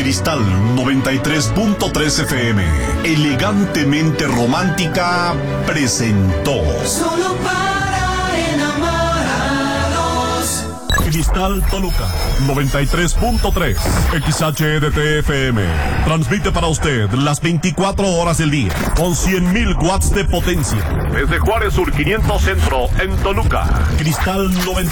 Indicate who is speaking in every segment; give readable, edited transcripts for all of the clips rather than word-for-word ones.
Speaker 1: Cristal 93.3 FM, elegantemente romántica, presentó
Speaker 2: Solo para enamorados.
Speaker 1: Cristal Toluca 93.3 XHEDT-FM. Transmite para usted las 24 horas del día con 100,000 watts de potencia. Desde Juárez Sur 500 Centro en Toluca. Cristal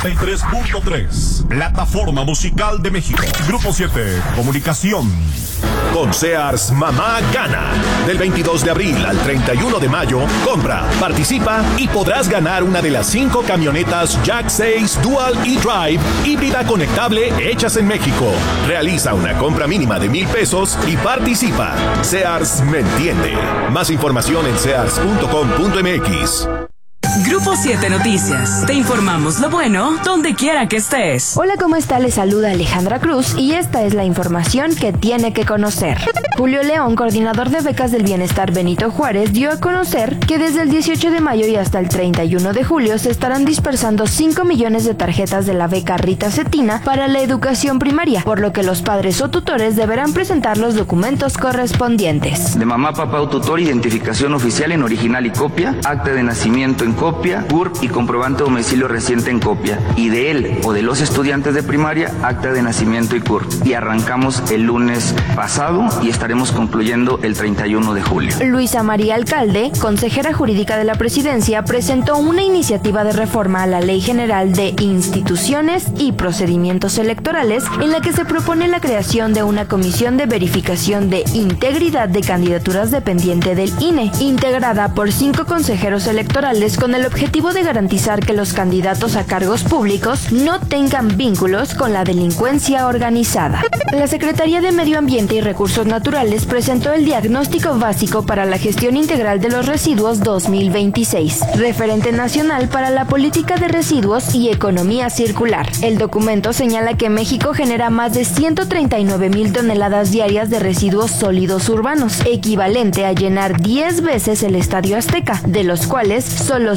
Speaker 1: 93.3. Plataforma Musical de México. Grupo 7. Comunicación.
Speaker 3: Con Sears Mamá Gana. Del 22 de abril al 31 de mayo, compra, participa y podrás ganar una de las 5 camionetas Jack 6 Dual E-Drive híbrida conectable hechas en México. Realiza una compra mínima de 1,000 pesos y participa. Sears me entiende. Más información en sears.com.mx.
Speaker 4: Grupo 7 Noticias. Te informamos lo bueno donde quiera que estés.
Speaker 5: Hola, ¿cómo está? Les saluda Alejandra Cruz y esta es la información que tiene que conocer. Julio León, coordinador de becas del bienestar Benito Juárez, dio a conocer que desde el 18 de mayo y hasta el 31 de julio se estarán dispersando 5 millones de tarjetas de la beca Rita Cetina para la educación primaria, por lo que los padres o tutores deberán presentar los documentos correspondientes.
Speaker 6: De mamá, papá o tutor, identificación oficial en original y copia, acta de nacimiento en copia, CURP y comprobante de domicilio reciente en copia, y de él o de los estudiantes de primaria, acta de nacimiento y CURP. Y arrancamos el lunes pasado y estaremos concluyendo el 31 de julio.
Speaker 5: Luisa María Alcalde, consejera jurídica de la Presidencia, presentó una iniciativa de reforma a la Ley General de Instituciones y Procedimientos Electorales, en la que se propone la creación de una comisión de verificación de integridad de candidaturas dependiente del INE, integrada por 5 consejeros electorales con el objetivo de garantizar que los candidatos a cargos públicos no tengan vínculos con la delincuencia organizada. La Secretaría de Medio Ambiente y Recursos Naturales presentó el Diagnóstico Básico para la Gestión Integral de los Residuos 2026, referente nacional para la política de residuos y economía circular. El documento señala que México genera más de 139,000 toneladas diarias de residuos sólidos urbanos, equivalente a llenar 10 veces el Estadio Azteca, de los cuales solo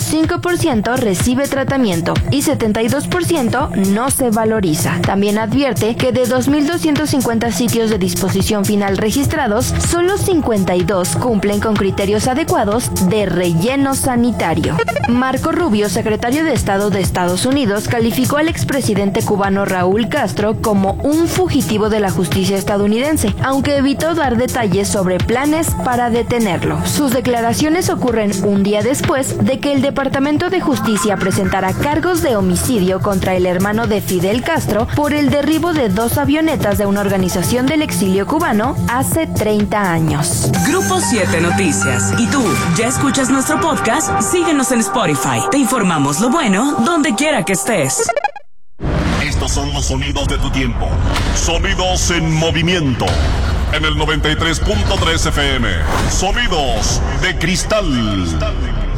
Speaker 5: 5% recibe tratamiento y 72% no se valoriza. También advierte que de 2,250 sitios de disposición final registrados, solo 52 cumplen con criterios adecuados de relleno sanitario. Marco Rubio, secretario de Estado de Estados Unidos, calificó al expresidente cubano Raúl Castro como un fugitivo de la justicia estadounidense, aunque evitó dar detalles sobre planes para detenerlo. Sus declaraciones ocurren un día después de que el Departamento de Justicia presentara cargos de homicidio contra el hermano de Fidel Castro por el derribo de 2 avionetas de una organización del exilio cubano hace 30 años.
Speaker 4: Grupo 7 Noticias. ¿Y tú, ya escuchas nuestro podcast? Síguenos en Spotify. Te informamos lo bueno donde quiera que estés.
Speaker 1: Estos son los sonidos de tu tiempo. Sonidos en movimiento. En el 93.3 FM. Sonidos de Cristal.